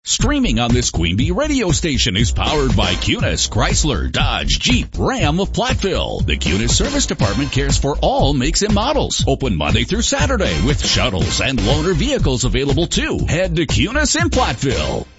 Streaming on this Queen Bee radio station is powered by Cunis, Chrysler, Dodge, Jeep, Ram of Platteville. The Cunis Service Department cares for all makes and models. Open Monday through Saturday with shuttles and loaner vehicles available too. Head to Cunis in Platteville.